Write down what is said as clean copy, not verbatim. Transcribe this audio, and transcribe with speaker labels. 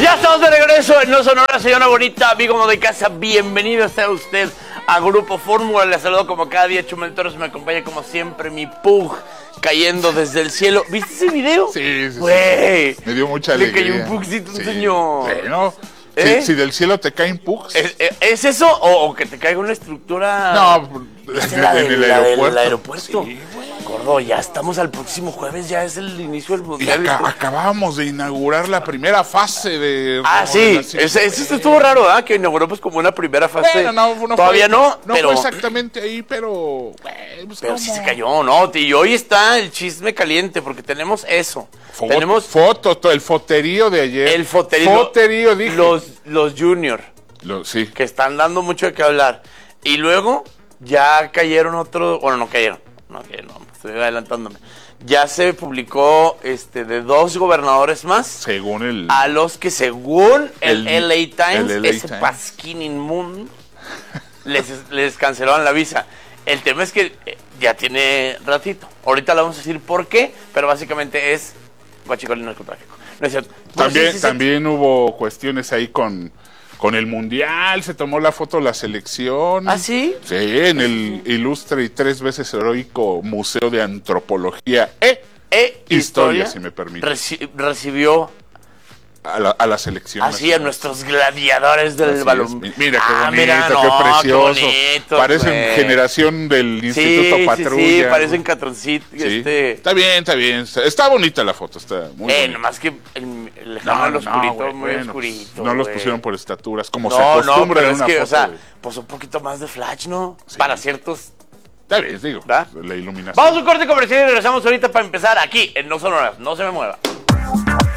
Speaker 1: Ya estamos de regreso en No Sonora, señora bonita, amigo de casa. Bienvenido sea usted a Grupo Fórmula. Le saludo como cada día, Chumel Torres. Me acompaña como siempre mi Pug cayendo desde el cielo. ¿Viste ese video?
Speaker 2: Sí.
Speaker 1: Güey,
Speaker 2: me dio mucha alegría.
Speaker 1: Le cayó un Pugcito, un señor.
Speaker 2: Bueno, si del cielo te caen Pugs.
Speaker 1: ¿Es eso o que te caiga una estructura?
Speaker 2: No,
Speaker 1: en el aeropuerto.
Speaker 2: Sí, güey.
Speaker 1: Gordo, ya estamos al próximo jueves, ya es el inicio del
Speaker 2: Y
Speaker 1: mundial.
Speaker 2: acabábamos de inaugurar la primera fase de...
Speaker 1: Sí, eso estuvo raro, ¿verdad? Que inauguró pues como una primera fase.
Speaker 2: Bueno, no
Speaker 1: todavía
Speaker 2: fue,
Speaker 1: no,
Speaker 2: no
Speaker 1: pero...
Speaker 2: fue exactamente ahí, pero... Pues,
Speaker 1: pero sí se cayó, ¿no? Y hoy está el chisme caliente, porque tenemos eso. Tenemos
Speaker 2: todo el foterío de ayer.
Speaker 1: el foterío,
Speaker 2: dije.
Speaker 1: Los Junior,
Speaker 2: Sí.
Speaker 1: que están dando mucho de qué hablar. Y luego ya cayeron otros... Bueno, no cayeron, estoy adelantándome. Ya se publicó de 2 gobernadores más.
Speaker 2: Según el...
Speaker 1: A los que según el LA Times, ese
Speaker 2: Times.
Speaker 1: pasquín inmundo, les cancelaron la visa. El tema es que ya tiene ratito. Ahorita le vamos a decir por qué, pero básicamente es guachicol y narcotráfico. No es cierto.
Speaker 2: También hubo cuestiones ahí con el Mundial, se tomó la foto de la selección.
Speaker 1: ¿Ah, sí?
Speaker 2: Sí, en el ilustre y 3 veces heroico Museo de Antropología Historia, si me permite.
Speaker 1: Recibió
Speaker 2: a la selección.
Speaker 1: así a nuestros gladiadores del balón.
Speaker 2: Mira qué bonito, qué precioso.
Speaker 1: Qué bonito,
Speaker 2: parecen generación del Instituto Patrulla.
Speaker 1: Sí, parecen catroncitos.
Speaker 2: Sí. Está bien. Está bonita la foto, está muy bonita.
Speaker 1: Nomás que el lejano al oscurito, muy oscurito.
Speaker 2: No los pusieron por estaturas, como se acostumbra en una foto.
Speaker 1: O sea, pues un poquito más de flash, ¿no?
Speaker 2: Sí.
Speaker 1: Para ciertos...
Speaker 2: Está bien, digo,
Speaker 1: ¿verdad?
Speaker 2: la iluminación.
Speaker 1: Vamos a un corte comercial y regresamos ahorita para empezar aquí en No Sonoras. No se me mueva.